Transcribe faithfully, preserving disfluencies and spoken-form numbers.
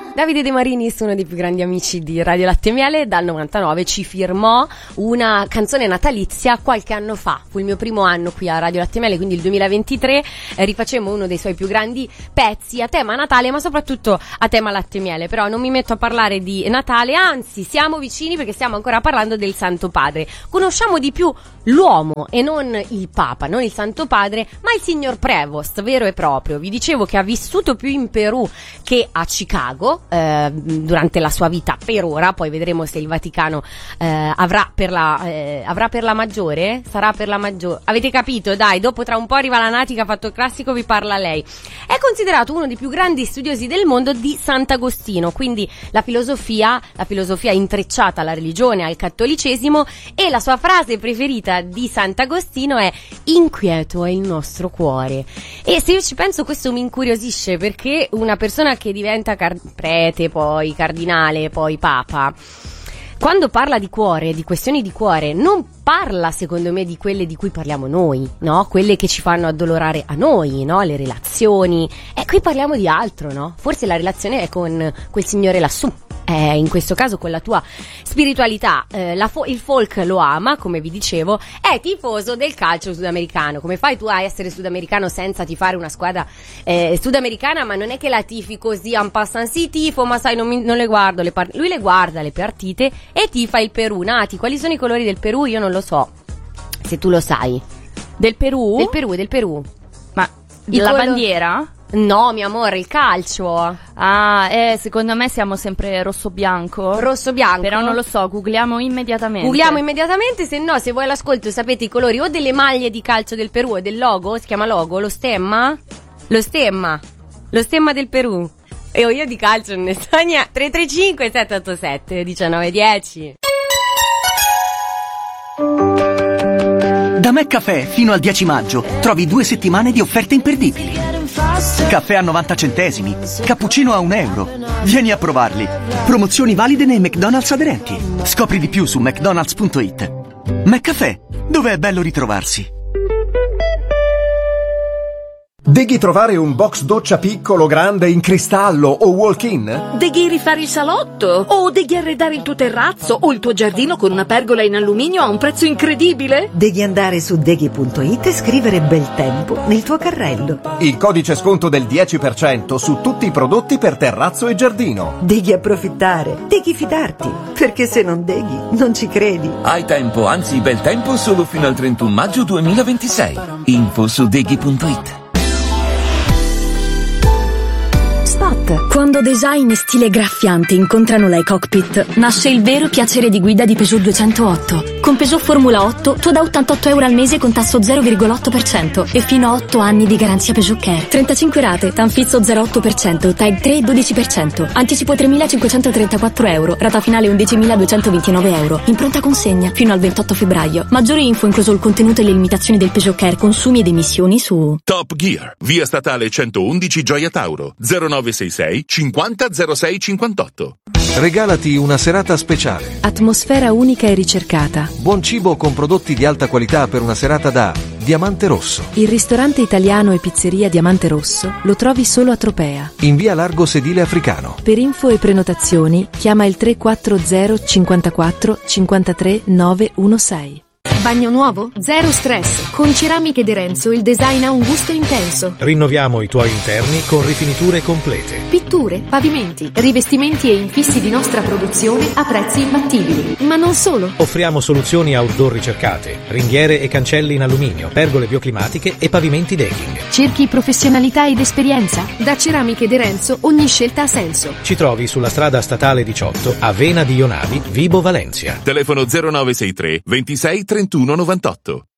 Davide De Marinis, uno dei più grandi amici di Radio Latte e Miele, dal novantanove ci firmò una canzone natalizia qualche anno fa. Fu il mio primo anno qui a Radio Latte e Miele, quindi il duemilaventitré, eh, rifacemmo uno dei suoi più grandi pezzi a tema Natale, ma soprattutto a tema Latte e Miele. Però non mi metto a parlare di Natale, anzi siamo vicini perché stiamo ancora parlando del Santo Padre. Conosciamo di più l'uomo e non il Papa, non il Santo Padre, ma il signor Prevost, vero e proprio. Vi dicevo che ha vissuto più in Perù che a Chicago eh, durante la sua vita per ora, poi vedremo se il Vaticano eh, avrà per la eh, avrà per la maggiore, sarà per la maggiore. Avete capito? Dai, dopo tra un po' arriva la Nati che ha fatto il classico, vi parla lei. È considerato uno dei più grandi studiosi del mondo di Sant'Agostino, quindi la filosofia, la filosofia intrecciata alla religione, al cattolicesimo, e la sua frase preferita di Sant'Agostino è: inquieto è il nostro cuore. E se io ci penso, questo mi incuriosisce, perché una persona che diventa car- prete, poi cardinale, poi papa, quando parla di cuore, di questioni di cuore, non parla secondo me di quelle di cui parliamo noi, no? Quelle che ci fanno addolorare a noi, no? Le relazioni. E qui parliamo di altro, no? Forse la relazione è con quel signore lassù. Eh, in questo caso con la tua spiritualità, eh, la fo- il folk lo ama, come vi dicevo, è tifoso del calcio sudamericano. Come fai tu a essere sudamericano senza tifare una squadra eh, sudamericana? Ma non è che la tifi così en passant, sì tifo, ma sai non, mi, non le guardo le part- lui le guarda le partite e tifa il Perù. Nati, quali sono i colori del Perù? Io non lo so, se tu lo sai. Del Perù? Del Perù, del Perù. Ma la colo- bandiera? No, mio amore, il calcio. Ah, eh, secondo me siamo sempre rosso-bianco. Rosso-bianco? Però non lo so, googliamo immediatamente. Googliamo immediatamente, se no, se voi all'ascolto sapete i colori o delle maglie di calcio del Perù o del logo, si chiama logo, lo stemma? Lo stemma. Lo stemma del Perù. E io di calcio non ne so niente. tre tre cinque sette otto sette diciannove dieci. Da McCaffè fino al dieci maggio trovi due settimane di offerte imperdibili. Caffè a novanta centesimi, cappuccino a un euro. Vieni a provarli. Promozioni valide nei McDonald's aderenti. Scopri di più su mcdonalds punto it. McCaffè, dove è bello ritrovarsi. Devi trovare un box doccia piccolo, grande, in cristallo o walk-in? Devi rifare il salotto? O devi arredare il tuo terrazzo o il tuo giardino con una pergola in alluminio a un prezzo incredibile? Devi andare su deghi punto it e scrivere bel tempo nel tuo carrello. Il codice sconto del dieci per cento su tutti i prodotti per terrazzo e giardino. Devi approfittare, devi fidarti, perché se non deghi non ci credi. Hai tempo, anzi bel tempo, solo fino al trentuno maggio duemilaventisei. Info su deghi punto it. Spot. Quando design e stile graffiante incontrano la e-cockpit, nasce il vero piacere di guida di Peugeot duecentootto. Con Peugeot Formula otto tu da ottantotto euro al mese con tasso zero virgola otto per cento e fino a otto anni di garanzia Peugeot Care. trentacinque rate, Tanfizzo zero virgola otto per cento, Tag tre dodici per cento. Anticipo tremilacinquecentotrentaquattro euro, rata finale undicimiladuecentoventinove euro. In pronta consegna fino al ventotto febbraio. Maggiori info incluso il contenuto e le limitazioni del Peugeot Care consumi ed emissioni su Top Gear, via statale centoundici Gioia Tauro, zero nove sei sei cinquanta zero sei cinquantotto. Regalati una serata speciale. Atmosfera unica e ricercata. Buon cibo con prodotti di alta qualità per una serata da Diamante Rosso. Il ristorante italiano e pizzeria Diamante Rosso lo trovi solo a Tropea. In via Largo Sedile Africano. Per info e prenotazioni chiama il tre quattro zero cinquantaquattro cinquantatré novecentosei. Bagno nuovo? Zero stress. Con Ceramiche De Renzo il design ha un gusto intenso. Rinnoviamo i tuoi interni con rifiniture complete. Pitture, pavimenti, rivestimenti e infissi di nostra produzione a prezzi imbattibili. Ma non solo. Offriamo soluzioni outdoor ricercate, ringhiere e cancelli in alluminio, pergole bioclimatiche e pavimenti decking. Cerchi professionalità ed esperienza? Da Ceramiche De Renzo ogni scelta ha senso. Ci trovi sulla strada statale diciotto a Vena di Ionavi, Vibo Valencia. Telefono zero nove sei tre ventisei trentuno novantotto.